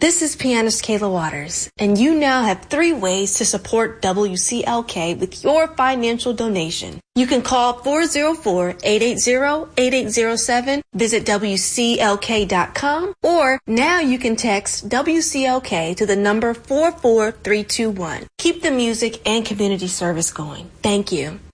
This is pianist Kayla Waters, and you now have 3 ways to support WCLK with your financial donation. You can call 404-880-8807, visit WCLK.com, or now you can text WCLK to the number 44321. Keep the music and community service going. Thank you.